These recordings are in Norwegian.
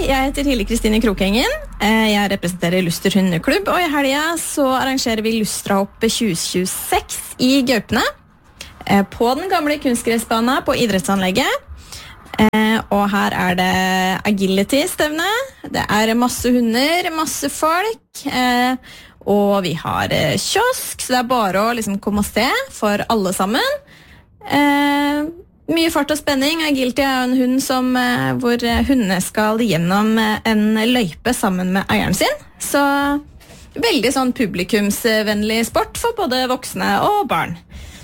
jeg heter Hilde Kristine Krokhengen. Jeg representerer Luster hundeklubb, og i helgen så arrangerer vi Lustrahopp 2026 i Gaupene. På den gamle kunstgressbanen på idrettsanlegget. Og her er det agility-stevne. Det er masse hunder, masse folk. Og vi har kiosk, så det er bare å liksom komme og se for alle sammen. Mye fart og spenning. Agility er en hund hvor hundene skal gjennom en løype sammen med eieren sin. Så veldig sånn publikumsvennlig sport for både voksne og barn.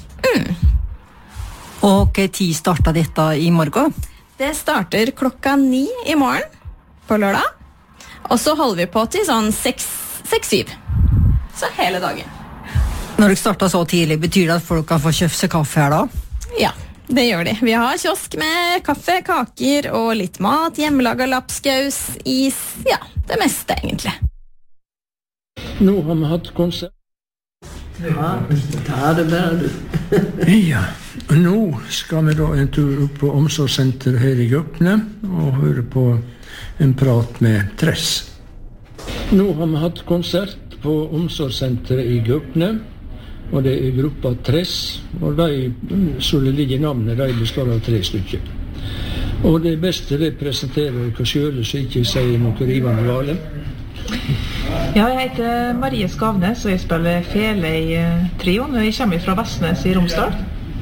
Og hva tid starter dette i morgen? Det starter 9:00 i morgen på lørdag. Og så holder vi på til sånn 6-7. Så hele dagen. Når dere starter så tidlig, betyr det at folk kan få kjøpt seg kaffe her da? Ja, det gjør de. Vi har kiosk med kaffe, kaker og litt mat, hjemmelaget lapskaus, is, ja, det meste egentlig. Nå har vi hatt konsert. Ja, ta det bare du. Ja, og nå skal vi da en tur opp på omsorgssenter her i Gaupene og høre på en prat med Tress. Nå har vi hatt konsert på omsorgssenteret i Gaupene, og det er gruppa Tress, og så det ligger i navnet, de består av 3 stykker. Og det beste det presenterer dere selv, så ikke sier noe rivende gale. Ja, jeg heter Marie Skavnes, og jeg spiller fele i trioen. Jeg kommer fra Vestnes i Romsdal.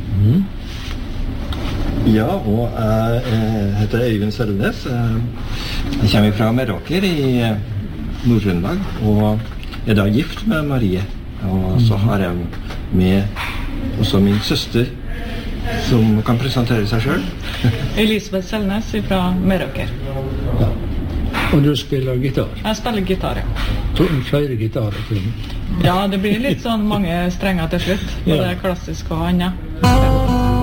Ja, og jeg heter Øyvind Sølnes. Jeg kommer fra Meråker i Nord-Trøndelag, og er da gift med Marie. Og så har jeg med også min søster, som kan presentere seg selv. Elisabeth Selnes fra Meråker. Ja. Og du spiller gitar? Jeg spiller gitar, ja. Flere gitarer til. Ja, det blir litt sånn mange strenger til slutt, både klassisk og annet.